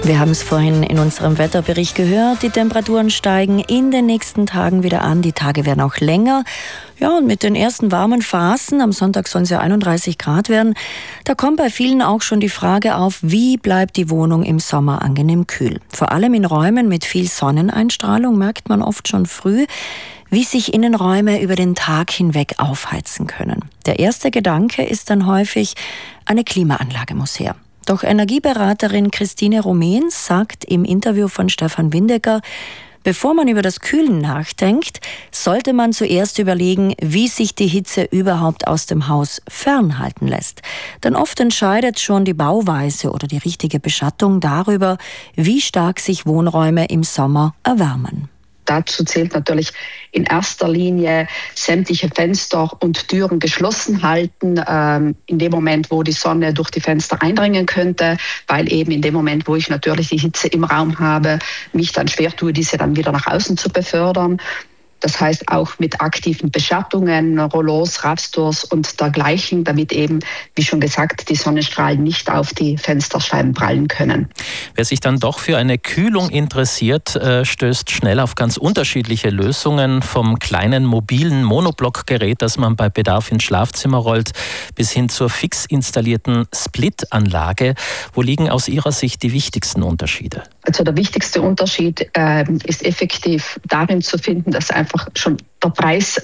Wir haben es vorhin in unserem Wetterbericht gehört, die Temperaturen steigen in den nächsten Tagen wieder an, die Tage werden auch länger. Ja, und mit den ersten warmen Phasen, am Sonntag sollen es ja 31 Grad werden, da kommt bei vielen auch schon die Frage auf, wie bleibt die Wohnung im Sommer angenehm kühl. Vor allem in Räumen mit viel Sonneneinstrahlung merkt man oft schon früh, wie sich Innenräume über den Tag hinweg aufheizen können. Der erste Gedanke ist dann häufig, eine Klimaanlage muss her. Doch Energieberaterin Christine Rumäns sagt im Interview von Stefan Windecker, bevor man über das Kühlen nachdenkt, sollte man zuerst überlegen, wie sich die Hitze überhaupt aus dem Haus fernhalten lässt. Denn oft entscheidet schon die Bauweise oder die richtige Beschattung darüber, wie stark sich Wohnräume im Sommer erwärmen. Dazu zählt natürlich in erster Linie sämtliche Fenster und Türen geschlossen halten, in dem Moment, wo die Sonne durch die Fenster eindringen könnte, weil eben in dem Moment, wo ich natürlich die Hitze im Raum habe, mich dann schwer tue, diese dann wieder nach außen zu befördern. Das heißt auch mit aktiven Beschattungen, Rollos, Rastors und dergleichen, damit eben, wie schon gesagt, die Sonnenstrahlen nicht auf die Fensterscheiben prallen können. Wer sich dann doch für eine Kühlung interessiert, stößt schnell auf ganz unterschiedliche Lösungen, vom kleinen mobilen Monoblockgerät, das man bei Bedarf ins Schlafzimmer rollt, bis hin zur fix installierten Split-Anlage. Wo liegen aus Ihrer Sicht die wichtigsten Unterschiede? Also der wichtigste Unterschied ist effektiv darin zu finden, dass einfach schon der Preis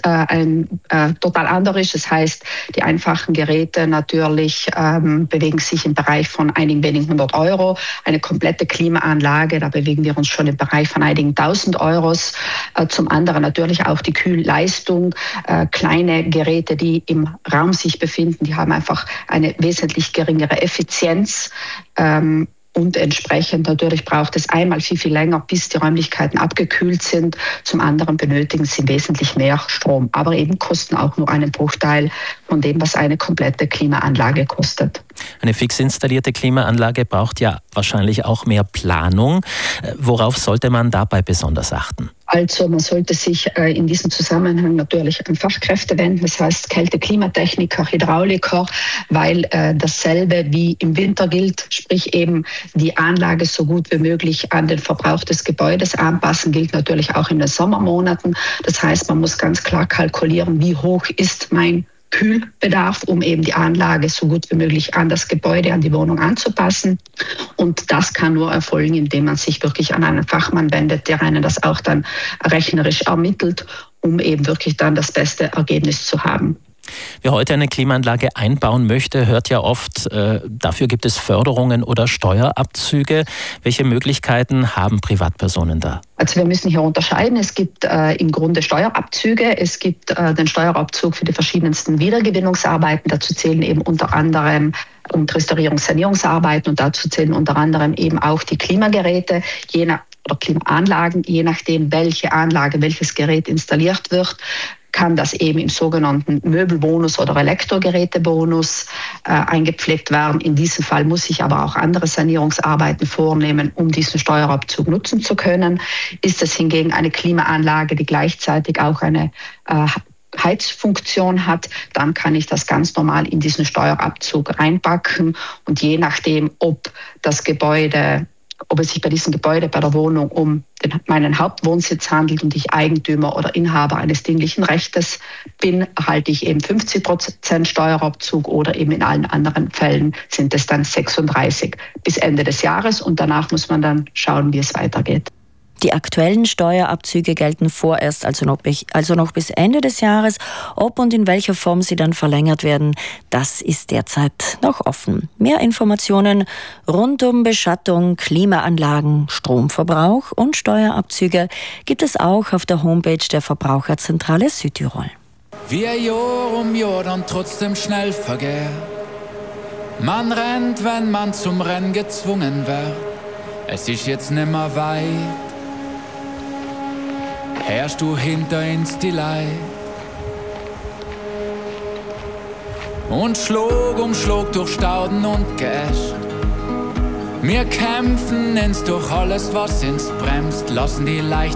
total anders ist. Das heißt, die einfachen Geräte natürlich bewegen sich im Bereich von einigen wenigen 100 Euro. Eine komplette Klimaanlage, da bewegen wir uns schon im Bereich von einigen 1000 Euros. Zum anderen natürlich auch die Kühlleistung. Kleine Geräte, die im Raum sich befinden, die haben einfach eine wesentlich geringere Effizienz. Und entsprechend natürlich braucht es einmal viel länger, bis die Räumlichkeiten abgekühlt sind. Zum anderen benötigen sie wesentlich mehr Strom, aber eben kosten auch nur einen Bruchteil von dem, was eine komplette Klimaanlage kostet. Eine fix installierte Klimaanlage braucht ja wahrscheinlich auch mehr Planung. Worauf sollte man dabei besonders achten? Also man sollte sich in diesem Zusammenhang natürlich an Fachkräfte wenden, das heißt Kälte-Klimatechniker, Hydrauliker, weil dasselbe wie im Winter gilt, sprich eben die Anlage so gut wie möglich an den Verbrauch des Gebäudes anpassen, gilt natürlich auch in den Sommermonaten. Das heißt, man muss ganz klar kalkulieren, wie hoch ist mein Kühlbedarf, um eben die Anlage so gut wie möglich an das Gebäude, an die Wohnung anzupassen. Und das kann nur erfolgen, indem man sich wirklich an einen Fachmann wendet, der einen das auch dann rechnerisch ermittelt, um eben wirklich dann das beste Ergebnis zu haben. Wer heute eine Klimaanlage einbauen möchte, hört ja oft, dafür gibt es Förderungen oder Steuerabzüge. Welche Möglichkeiten haben Privatpersonen da? Also wir müssen hier unterscheiden. Es gibt im Grunde Steuerabzüge. Es gibt den Steuerabzug für die verschiedensten Wiedergewinnungsarbeiten. Dazu zählen eben unter anderem Restaurierungs-, Sanierungsarbeiten und dazu zählen unter anderem eben auch die Klimageräte, oder Klimaanlagen, je nachdem, welche Anlage, welches Gerät installiert wird, kann das eben im sogenannten Möbelbonus oder Elektrogerätebonus eingepflegt werden. In diesem Fall muss ich aber auch andere Sanierungsarbeiten vornehmen, um diesen Steuerabzug nutzen zu können. Ist es hingegen eine Klimaanlage, die gleichzeitig auch eine Heizfunktion hat, dann kann ich das ganz normal in diesen Steuerabzug reinpacken. Und je nachdem, ob es sich bei diesem Gebäude, bei der Wohnung um meinen Hauptwohnsitz handelt und ich Eigentümer oder Inhaber eines dinglichen Rechtes bin, erhalte ich eben 50% Steuerabzug oder eben in allen anderen Fällen sind es dann 36 bis Ende des Jahres und danach muss man dann schauen, wie es weitergeht. Die aktuellen Steuerabzüge gelten vorerst also noch bis Ende des Jahres. Ob und in welcher Form sie dann verlängert werden, das ist derzeit noch offen. Mehr Informationen rund um Beschattung, Klimaanlagen, Stromverbrauch und Steuerabzüge gibt es auch auf der Homepage der Verbraucherzentrale Südtirol. Wie ein Jahr um Jahr dann trotzdem schnell vergeht. Man rennt, wenn man zum Rennen gezwungen wird. Es ist jetzt nimmer weit. Herrst du hinter uns die Leid und Schlag um Schlag durch Stauden und Geäst. Wir kämpfen uns durch alles, was uns bremst, lassen die leicht